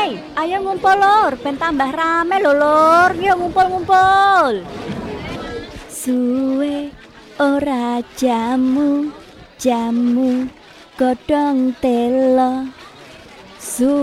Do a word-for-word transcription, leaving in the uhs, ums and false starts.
ayo ngumpul lur, ben tambah rame lho lur. Yuk ngumpul-ngumpul. Suwe ora jamu, jamu godhong telo. Su